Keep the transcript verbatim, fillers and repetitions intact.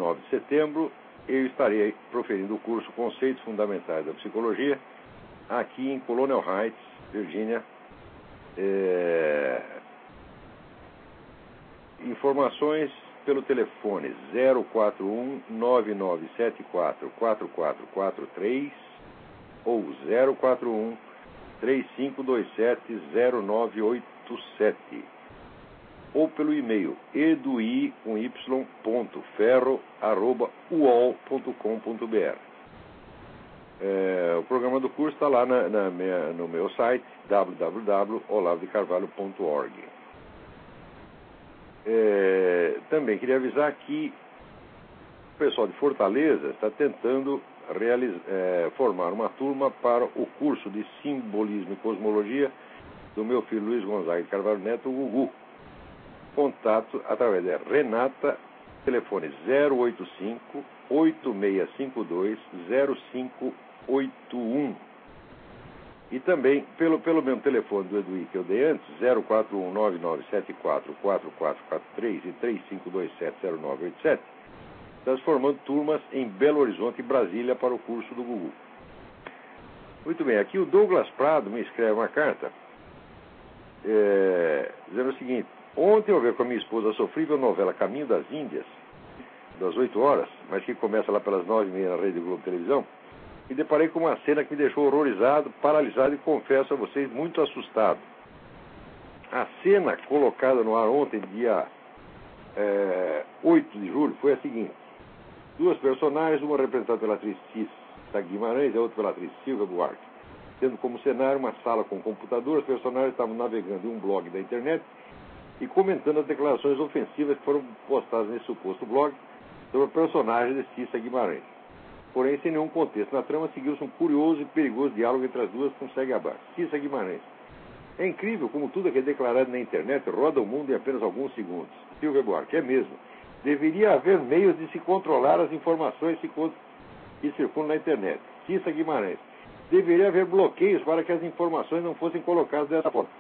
nove de setembro, eu estarei proferindo o curso Conceitos Fundamentais da Psicologia, aqui em Colonial Heights, Virgínia. É... Informações pelo telefone zero quatro um, nove nove sete quatro, quatro quatro quatro três ou zero quatro um, três cinco dois sete, zero nove oito sete, ou pelo e-mail edui com y, ponto, ferro, arroba, uol ponto com ponto br. É, o programa do curso está lá na, na minha, no meu site w w w ponto olavo de carvalho ponto org. É, também queria avisar que o pessoal de Fortaleza está tentando realizar, é, formar uma turma para o curso de Simbolismo e Cosmologia do meu filho Luiz Gonzaga de Carvalho Neto, o Gugu. Contato através da Renata, telefone zero oito cinco, oito seis cinco dois, zero cinco oito um. E também pelo, pelo mesmo telefone do Edui que eu dei antes, zero quatro um, nove nove sete quatro, quatro quatro quatro três e três cinco dois sete, zero nove oito sete, transformando turmas em Belo Horizonte e Brasília para o curso do Gugu. Muito bem, aqui o Douglas Prado me escreve uma carta é, dizendo o seguinte: ontem eu vi com a minha esposa a sofrível novela Caminho das Índias, das oito horas, mas que começa lá pelas nove e meia na Rede Globo Televisão, e deparei com uma cena que me deixou horrorizado, paralisado e, confesso a vocês, muito assustado. A cena colocada no ar ontem, dia é, oito de julho, foi a seguinte: duas personagens, uma representada pela atriz Cissa Guimarães e a outra pela atriz Silvia Buarque, tendo como cenário uma sala com computador. Os personagens estavam navegando em um blog da internet e comentando as declarações ofensivas que foram postadas nesse suposto blog sobre o personagem de Cissa Guimarães. Porém, sem nenhum contexto na trama, seguiu-se um curioso e perigoso diálogo entre as duas, como segue abaixo. Cissa Guimarães: é incrível como tudo que é declarado na internet roda o mundo em apenas alguns segundos. Silvia Buarque: é mesmo. Deveria haver meios de se controlar as informações que circulam na internet. Cissa Guimarães: deveria haver bloqueios para que as informações não fossem colocadas dessa forma.